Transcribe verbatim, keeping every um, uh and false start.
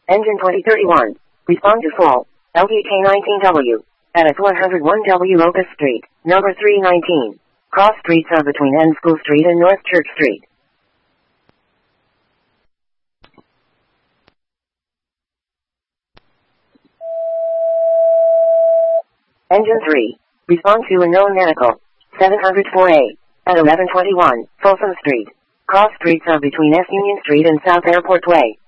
Engine twenty thirty-one. Respond to fall. L P K nineteen W. At S one oh one W Locust Street, number three nineteen. Cross streets are between N School Street and North Church Street. Engine three. Respond to unknown medical. seven oh four A. At eleven twenty-one, Folsom Street. Cross streets are between S Union Street and South Airport Way.